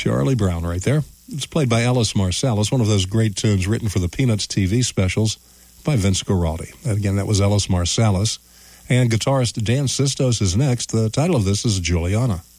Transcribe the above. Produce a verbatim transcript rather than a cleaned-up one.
Charlie Brown right there. It's played by Ellis Marsalis, one of those great tunes written for the Peanuts T V specials by Vince Guaraldi. And again, that was Ellis Marsalis. And guitarist Dan Sistos is next. The title of this is Juliana.